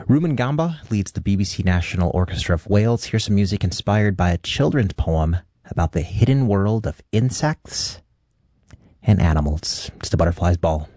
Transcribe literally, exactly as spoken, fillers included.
Rumen Gamba leads the B B C National Orchestra of Wales. Here's some music inspired by a children's poem about the hidden world of insects and animals. It's the Butterflies Ball.